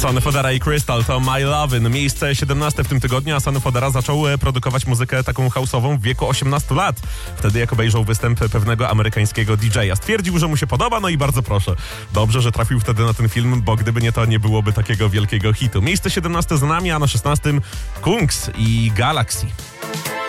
Sonny Fodera i Crystal to My Lovin'. Miejsce 17 w tym tygodniu, a Sonny Fodera zaczął produkować muzykę taką house'ową w wieku 18 lat. Wtedy jak obejrzał występ pewnego amerykańskiego DJ-a. Stwierdził, że mu się podoba, no i bardzo proszę. Dobrze, że trafił wtedy na ten film, bo gdyby nie to, nie byłoby takiego wielkiego hitu. Miejsce 17 za nami, a na 16 Kungs i Galaxy.